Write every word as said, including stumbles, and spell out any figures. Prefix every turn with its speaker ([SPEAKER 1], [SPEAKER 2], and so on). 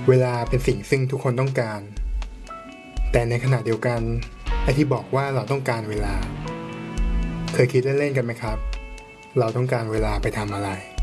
[SPEAKER 1] เวลาเป็นสิ่งซึ่งทุกคนต้องการแต่ในขณะเดียวกันไอ้ที่บอกว่าเราต้องการเวลาเคยคิดเล่นๆกันไหมครับเราต้องการเวลาไปทำอะไร